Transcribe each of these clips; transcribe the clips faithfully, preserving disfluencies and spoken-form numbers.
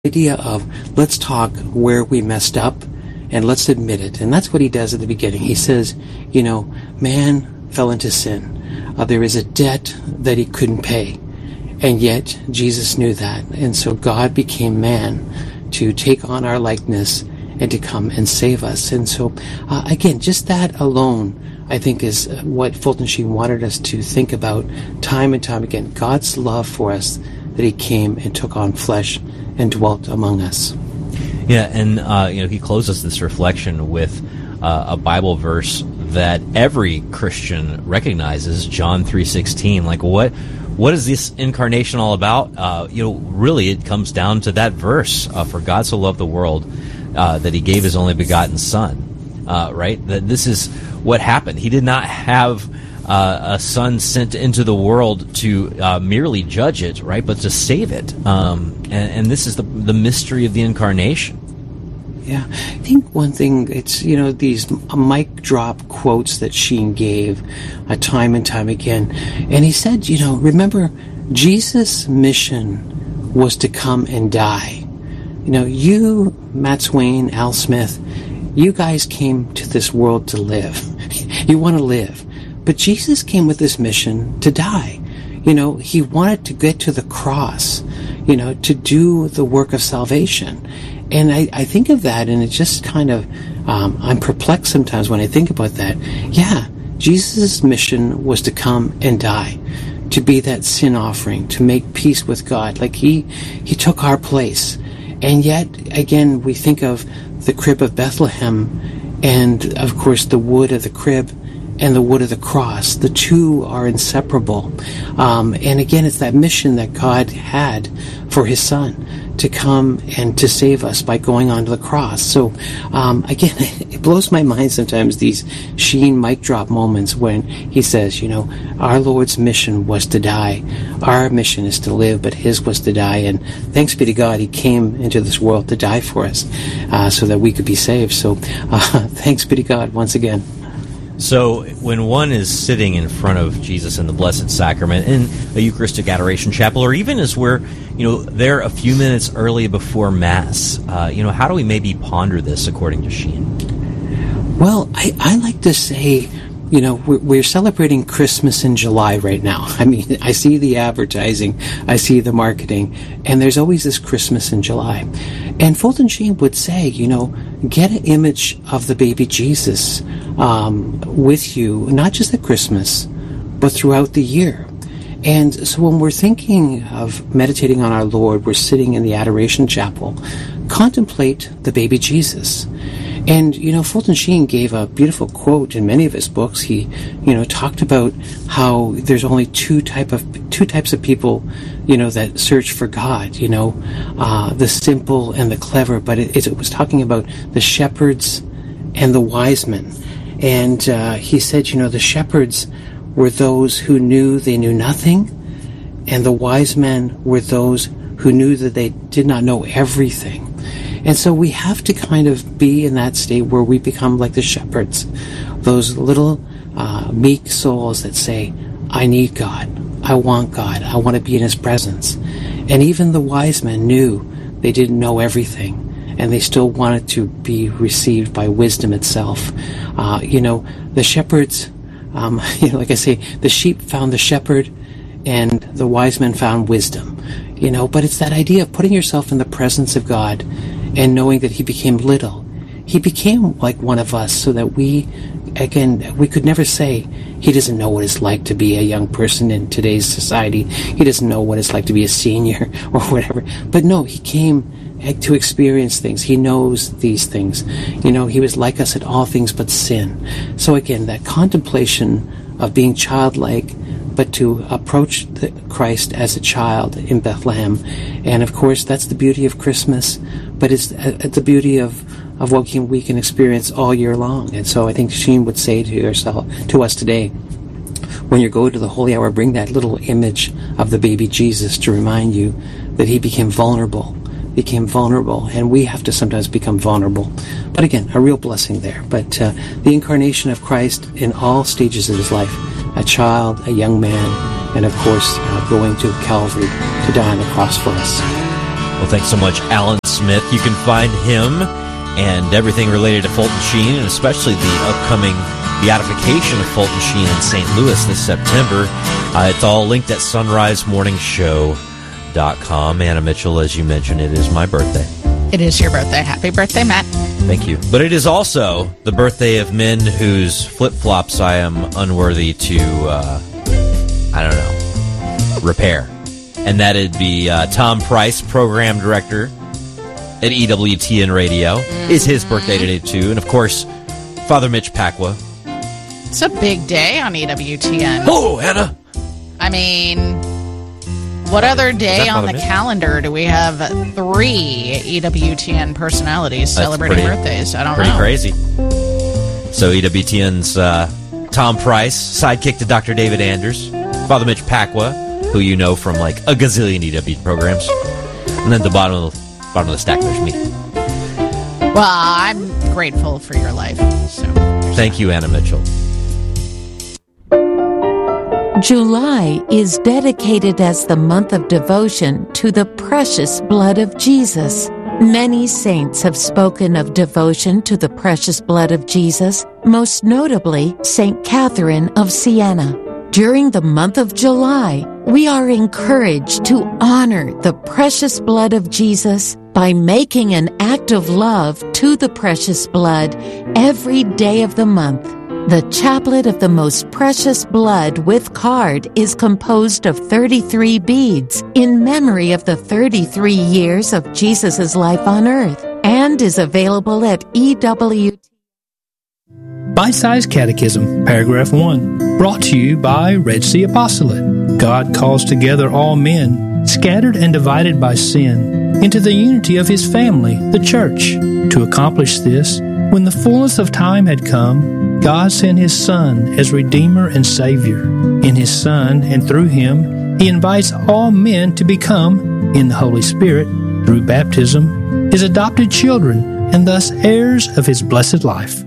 idea of let's talk where we messed up and let's admit it. And that's what he does at the beginning. He says, you know, man fell into sin. Uh, there is a debt that he couldn't pay. And yet Jesus knew that. And so God became man to take on our likeness and to come and save us. And so, uh, again, just that alone, I think, is what Fulton Sheen wanted us to think about time and time again. God's love for us, that he came and took on flesh and dwelt among us. Yeah, and uh, you know, he closes this reflection with uh, a Bible verse that every Christian recognizes, John three sixteen. Like, what what is this incarnation all about? Uh, you know, really, it comes down to that verse: uh, "For God so loved the world uh, that He gave His only begotten Son." Uh, right? That this is what happened. He did not have Uh, a son sent into the world to uh, merely judge it, right, but to save it. Um, and, and this is the the mystery of the incarnation. Yeah, I think one thing, it's, you know, these mic drop quotes that Sheen gave uh, time and time again. And he said, you know, remember, Jesus' mission was to come and die. You know, you, Matt Swain, Al Smith, you guys came to this world to live. You want to live. But Jesus came with this mission to die. You know, he wanted to get to the cross, you know, to do the work of salvation. And I, I think of that, and it just kind of, um, I'm perplexed sometimes when I think about that. Yeah, Jesus' mission was to come and die, to be that sin offering, to make peace with God. Like he, he took our place. And yet, again, we think of the crib of Bethlehem and, of course, the wood of the crib and the wood of the cross. The two are inseparable. Um, and again, it's that mission that God had for his son to come and to save us by going onto the cross. So, um, again, it blows my mind sometimes, these Sheen mic drop moments when he says, you know, our Lord's mission was to die. Our mission is to live, but his was to die. And thanks be to God, he came into this world to die for us, uh, so that we could be saved. So, uh, thanks be to God once again. So when one is sitting in front of Jesus in the Blessed Sacrament in a Eucharistic Adoration Chapel, or even as we're, you know, there a few minutes early before Mass, uh, you know, how do we maybe ponder this according to Sheen? Well, I, I like to say, you know, we're, we're celebrating Christmas in July right now. I mean, I see the advertising, I see the marketing, and there's always this Christmas in July. And Fulton Sheen would say, you know, get an image of the baby Jesus um, with you, not just at Christmas, but throughout the year. And so when we're thinking of meditating on our Lord, we're sitting in the Adoration Chapel, contemplate the baby Jesus. And, you know, Fulton Sheen gave a beautiful quote in many of his books. He, you know, talked about how there's only two type of two types of people, you know, that search for God, you know, uh, the simple and the clever. But it, it was talking about the shepherds and the wise men. And uh, he said, you know, the shepherds were those who knew they knew nothing, and the wise men were those who knew that they did not know everything. And so we have to kind of be in that state where we become like the shepherds, those little uh, meek souls that say, I need God, I want God, I want to be in his presence. And even the wise men knew they didn't know everything, and they still wanted to be received by wisdom itself. Uh, you know, the shepherds, um, you know, like I say, the sheep found the shepherd, and the wise men found wisdom. You know, but it's that idea of putting yourself in the presence of God and knowing that he became little. He became like one of us, so that we, again, we could never say he doesn't know what it's like to be a young person in today's society. He doesn't know what it's like to be a senior or whatever. But no, he came to experience things. He knows these things. You know, he was like us in all things but sin. So again, that contemplation of being childlike, but to approach the Christ as a child in Bethlehem. And of course, that's the beauty of Christmas, but it's, it's the beauty of, of what can, we can experience all year long. And so I think Sheen would say to yourself, to us today, when you go to the Holy Hour, bring that little image of the baby Jesus to remind you that he became vulnerable, became vulnerable, and we have to sometimes become vulnerable. But again, a real blessing there. But uh, the incarnation of Christ in all stages of his life, a child, a young man, and of course, uh, going to Calvary to die on the cross for us. Well, thanks so much, Alan Smith. You can find him and everything related to Fulton Sheen, and especially the upcoming beatification of Fulton Sheen in Saint Louis this September. Uh, it's all linked at sunrise morning show dot com. Anna Mitchell, as you mentioned, it is my birthday. It is your birthday. Happy birthday, Matt. Thank you. But it is also the birthday of men whose flip-flops I am unworthy to, uh, I don't know, repair. And that'd be uh, Tom Price, program director at E W T N Radio. Mm-hmm. It's his birthday today, too. And, of course, Father Mitch Pacwa. It's a big day on E W T N. Oh, Anna! I mean, what other day on the Mitch? calendar do we have three E W T N personalities That's celebrating pretty, birthdays? I don't pretty know. Pretty crazy. So E W T N's uh, Tom Price, sidekick to Doctor David Anders, Father Mitch Pacwa, who you know from like a gazillion E W programs, and then at the bottom of the, bottom of the stack there's me. Well, I'm grateful for your life. So thank you, Anna Mitchell. July is dedicated as the month of devotion to the precious blood of Jesus. Many saints have spoken of devotion to the precious blood of Jesus, most notably Saint Catherine of Siena. During the month of July, we are encouraged to honor the precious blood of Jesus by making an act of love to the precious blood every day of the month. The Chaplet of the Most Precious Blood with card is composed of thirty-three beads in memory of the thirty-three years of Jesus' life on earth and is available at E W T. Bite-Sized Catechism, Paragraph one, brought to you by Red Sea Apostolate. God calls together all men, scattered and divided by sin, into the unity of His family, the Church. To accomplish this, when the fullness of time had come, God sent His Son as Redeemer and Savior. In His Son and through Him, He invites all men to become, in the Holy Spirit, through baptism, His adopted children, and thus heirs of His blessed life.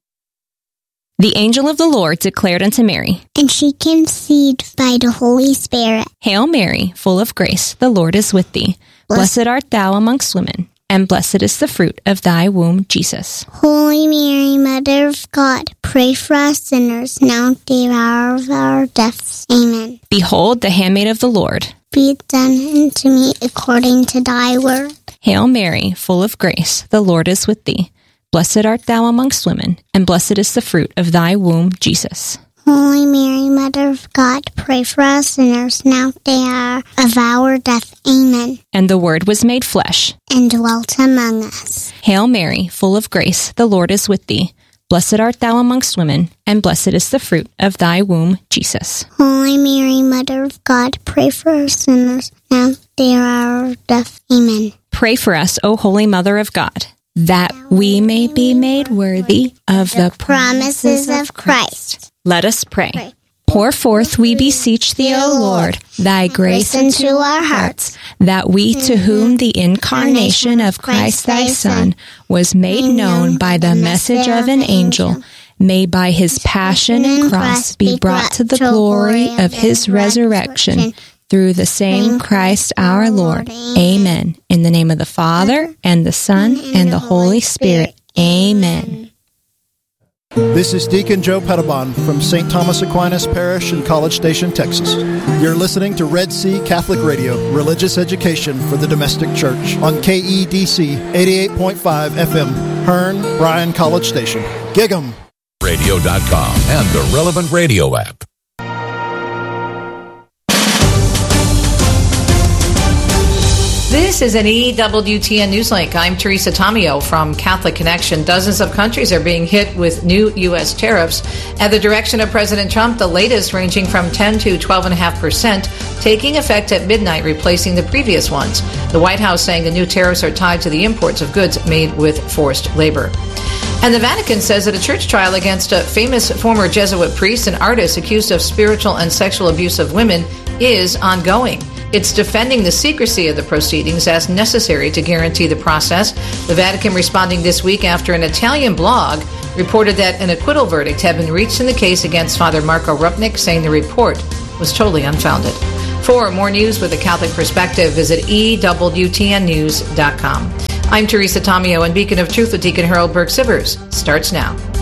The angel of the Lord declared unto Mary, and she conceived by the Holy Spirit. Hail Mary, full of grace, the Lord is with thee. Blessed, blessed art thou amongst women, and blessed is the fruit of thy womb, Jesus. Holy Mary, Mother of God, pray for us sinners, now at the hour of our deaths. Amen. Behold, the handmaid of the Lord. Be it done unto me according to thy word. Hail Mary, full of grace, the Lord is with thee. Blessed art thou amongst women, and blessed is the fruit of thy womb, Jesus. Holy Mary, Mother of God, pray for us sinners, now at the hour of our death. Amen. And the Word was made flesh, and dwelt among us. Hail Mary, full of grace, the Lord is with thee. Blessed art thou amongst women, and blessed is the fruit of thy womb, Jesus. Holy Mary, Mother of God, pray for us sinners, now at the hour of death. Amen. Pray for us, O Holy Mother of God, that we may be made worthy of the promises of Christ. Let us pray. pray. Pour forth, we beseech thee, O Lord, thy grace into our hearts, that we, to whom the incarnation of Christ thy Son was made known by the message of an angel, may by his passion and cross be brought to the glory of his resurrection, through the same Christ our Lord. Amen. In the name of the Father, and the Son, and the Holy Spirit. Amen. This is Deacon Joe Pettibon from Saint Thomas Aquinas Parish in College Station, Texas. You're listening to Red Sea Catholic Radio, religious education for the domestic church, on K E D C eighty-eight point five F M, Hearn, Bryan College Station. Gig 'em! radio dot com and the Relevant Radio app. This is an E W T N Newslink. I'm Teresa Tomeo from Catholic Connection. Dozens of countries are being hit with new U S tariffs at the direction of President Trump, the latest ranging from ten to twelve point five percent, taking effect at midnight, replacing the previous ones. The White House saying the new tariffs are tied to the imports of goods made with forced labor. And the Vatican says that a church trial against a famous former Jesuit priest and artist accused of spiritual and sexual abuse of women is ongoing. It's defending the secrecy of the proceedings as necessary to guarantee the process. The Vatican responding this week after an Italian blog reported that an acquittal verdict had been reached in the case against Father Marco Rupnik, saying the report was totally unfounded. For more news with a Catholic perspective, visit E W T N news dot com. I'm Teresa Tomeo, and Beacon of Truth with Deacon Harold Burke Sivers starts now.